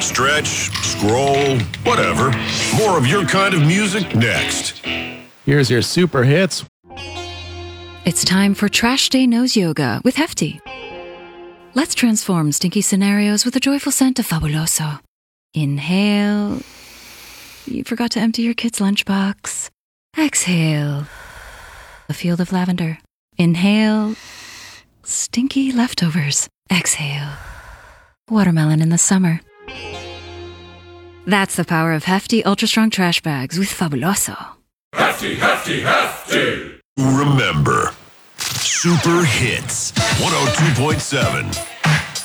Stretch, scroll, whatever. More of your kind of music next. Here's your super hits. It's time for Trash Day Nose Yoga with Hefty. Let's transform stinky scenarios with the joyful scent of Fabuloso. Inhale. You forgot to empty your kid's lunchbox. Exhale. A field of lavender. Inhale. Stinky leftovers. Exhale. Watermelon in the summer. That's the power of Hefty Ultra Strong Trash Bags with Fabuloso. Hefty, hefty, hefty. Remember, super hits 102.7.